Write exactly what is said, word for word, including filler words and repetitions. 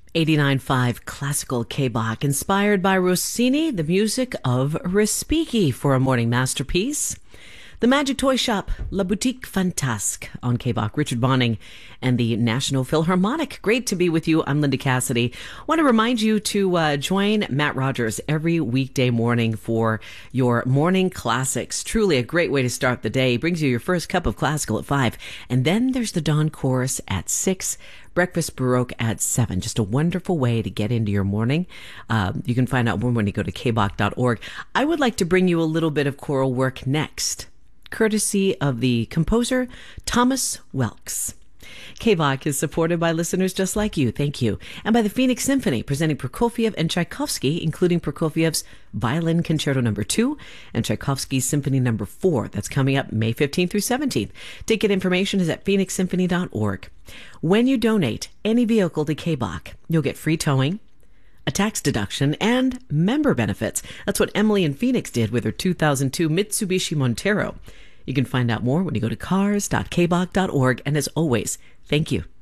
eighty-nine point five Classical K-Bach, inspired by Rossini, the music of Respighi for a morning masterpiece. The Magic Toy Shop, La Boutique Fantasque on K-Bach, Richard Bonning, and the National Philharmonic. Great to be with you. I'm Linda Cassidy. I want to remind you to uh, join Matt Rogers every weekday morning for your morning classics. Truly a great way to start the day. Brings you your first cup of classical at five. And then there's the Dawn Chorus at six. Breakfast Baroque at seven. Just a wonderful way to get into your morning. Um, you can find out more when you go to k bach dot org. I would like to bring you a little bit of choral work next, courtesy of the composer Thomas Welks. K-Bach is supported by listeners just like you. Thank you. And by the Phoenix Symphony, presenting Prokofiev and Tchaikovsky, including Prokofiev's Violin Concerto Number two and Tchaikovsky's Symphony Number four. That's coming up May fifteenth through seventeenth. Ticket information is at phoenix symphony dot org. When you donate any vehicle to K-Bach, you'll get free towing, a tax deduction, and member benefits. That's what Emily in Phoenix did with her two thousand two Mitsubishi Montero. You can find out more when you go to cars dot k bach dot org. And as always, thank you